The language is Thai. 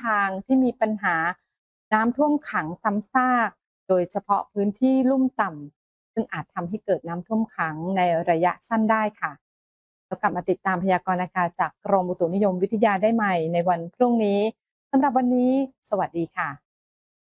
างที่มีปัญหาน้ำท่วมขังซ้ำซากโดยเฉพาะพื้นที่ลุ่มต่ำซึ่งอาจทำให้เกิดน้ำท่วมขังในระยะสั้นได้ค่ะแล้วกลับมาติดตามพยากรณ์อากาศจากกรมอุตุนิยมวิทยาได้ใหม่ในวันพรุ่งนี้สำหรับวันนี้สวัสดีค่ะ